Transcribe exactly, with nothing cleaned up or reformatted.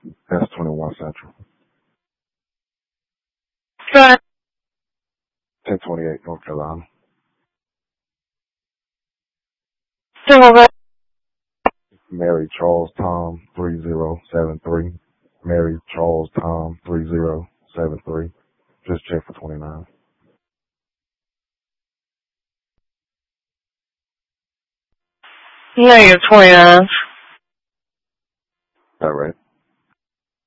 That's twenty-one Central. Right. ten twenty-eight North Carolina. Single red. Mary Charles Tom three zero seven three. Mary Charles Tom three zero seven three. Just check for twenty-nine. Negative twenty-nine. All right.